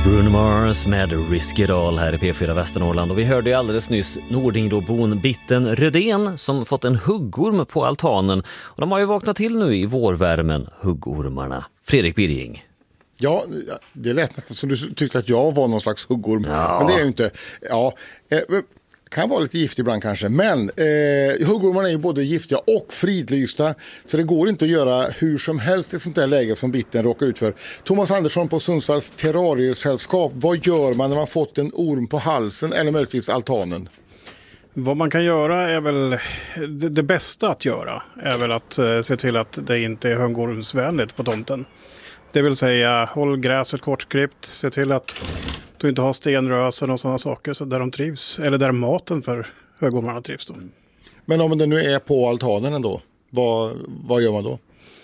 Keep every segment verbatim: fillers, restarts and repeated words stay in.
Bruno Mars med Risk It All här i P fyra Västernorrland. Och vi hörde ju alldeles nyss Nordinglobon Bitten Rödén som fått en huggorm på altanen. Och de har ju vaknat till nu i vårvärmen, huggormarna. Fredrik Birging. Ja, det lät nästan som du tyckte att jag var någon slags huggorm. Ja. Men det är ju inte. Ja, eh, kan vara lite giftig ibland kanske. Men eh, huggormarna är ju både giftiga och fridlysta. Så det går inte att göra hur som helst i ett sånt där läge som Bitten råkar ut för. Thomas Andersson på Sundsvalls terrariesällskap. Vad gör man när man fått en orm på halsen eller möjligtvis altanen? Vad man kan göra är väl, det, det bästa att göra är väl att eh, se till att det inte är huggormsvänligt på tomten. Det vill säga, håll gräset kortklippt, se till att du inte har stenrösen och sådana saker så där de trivs, eller där maten för huggormarna trivs då. Men om den nu är på altanen ändå, vad, vad gör man då?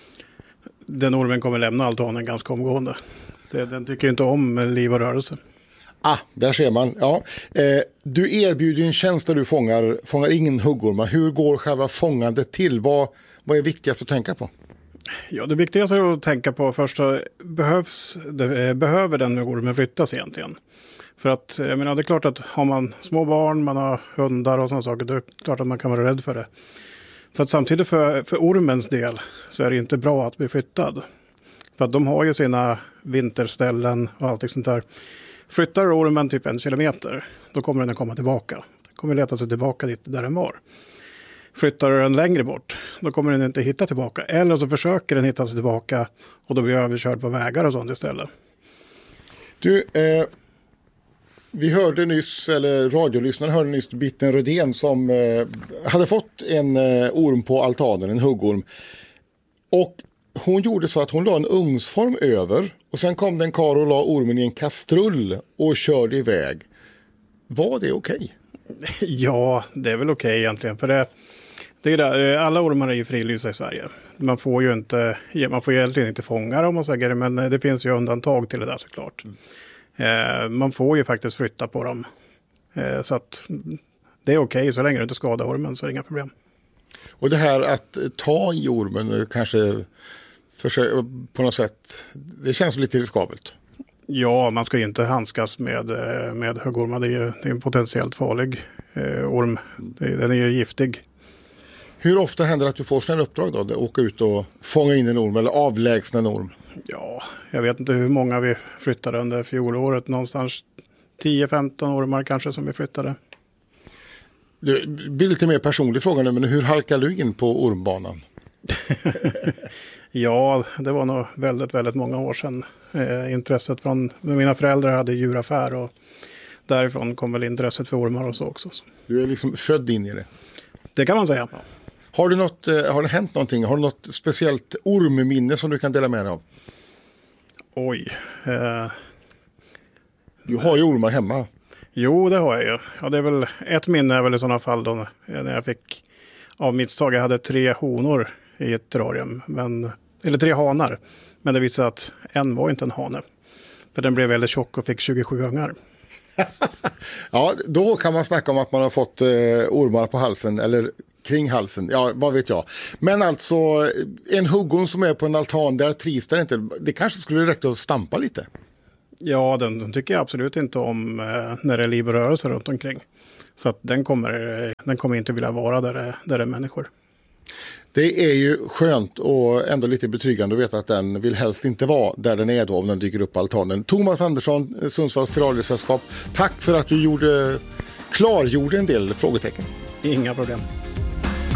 Den ormen kommer lämna altanen ganska omgående. Det, den tycker inte om liv och rörelse. Ah, där ser man. Ja. Eh, du erbjuder en tjänst där du fångar, fångar ingen huggormar. Hur går själva fångandet till? Vad, vad är viktigast att tänka på? Ja, det viktigaste är att tänka på först behövs, det, behöver den ormen flyttas egentligen. För att, jag menar, det är klart att har man små barn, man har hundar och sådana saker, då är det klart att man kan vara rädd för det. För att samtidigt för, för ormens del så är det inte bra att bli flyttad. För att de har ju sina vinterställen och allt sånt där. Flyttar ormen typ en kilometer, då kommer den att komma tillbaka. Den kommer leta sig tillbaka dit där den var. Flyttar den längre bort, då kommer den inte hitta tillbaka. Eller så försöker den hitta sig tillbaka och då blir överkörd på vägar och sånt istället. Du, eh, vi hörde nyss, eller radiolyssnaren hörde nyss Bitten Rödén som eh, hade fått en eh, orm på altanen, en huggorm. Och hon gjorde så att hon la en ugnsform över och sen kom den karl och la ormen i en kastrull och körde iväg. Var det okej? Okay? Ja, det är väl okej okay egentligen. För det, det är där, alla ormar är ju frilysa i Sverige. Man får ju inte, man får ju egentligen inte fånga dem och så grejer, men det finns ju undantag till det där såklart. Mm. Eh, man får ju faktiskt flytta på dem. Eh, så att det är okej okay, så länge du inte skadar ormen så är det inga problem. Och det här att ta i ormen kanske försöka, på något sätt, det känns lite riskabelt. Ja, man ska ju inte handskas med, med huggormar. Det är ju det är en potentiellt farlig eh, orm. Det, den är ju giftig. Hur ofta händer det att du får sådana uppdrag då? Att åka ut och fånga in en orm eller avlägsna en orm? Ja, jag vet inte hur många vi flyttade under fjolåret. Någonstans tio femton ormar kanske som vi flyttade. Det blir lite mer personlig fråga nu, men hur halkar du in på ormbanan? Ja, det var nog väldigt, väldigt många år sedan. Eh, intresset från mina föräldrar hade djuraffär och därifrån kom väl intresset för ormar och så också. Du är liksom född in i det? Det kan man säga. Har du något, har det hänt någonting? Har du något speciellt ormminne som du kan dela med dig av? Oj. Eh... Du har ju ormar hemma. Jo, det har jag ju. Ja, det är väl ett minne är väl i sådana fall då när jag fick av misstag. Jag hade tre honor i ett terrarium, men, eller tre hanar. Men det visade att en var inte en hane. För den blev väldigt tjock och fick tjugosju ungar. Ja, då kan man snacka om att man har fått eh, ormar på halsen eller kring halsen. Ja, vad vet jag. Men alltså, en huggorm som är på en altan, där trivs den inte. Det kanske skulle räcka att stampa lite. Ja, den, den tycker jag absolut inte om eh, när det är liv och rörelse runt omkring. Så att den kommer, den kommer inte vilja vara där det, där det är människor. Det är ju skönt och ändå lite betryggande att veta att den vill helst inte vara där den är då om den dyker upp på altanen. Thomas Andersson, Sundsvalls terrariesällskap, tack för att du gjorde, klargjorde en del frågetecken. Inga problem.